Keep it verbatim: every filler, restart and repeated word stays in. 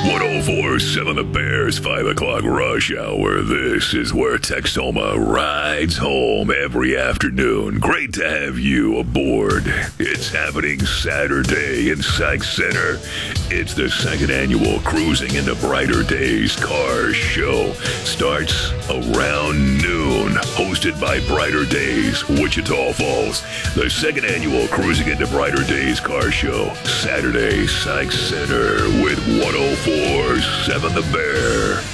one oh four point seven The Bears, five o'clock rush hour. This is where Texoma rides home every afternoon. Great to have you aboard. It's happening Saturday in Psych Center. It's the second annual Cruising into Brighter Days car show. Starts around noon. Hosted by Brighter Days, Wichita Falls. The second annual Cruising into Brighter Days car show. Saturday, Psych Center with one oh four point seven The Bear.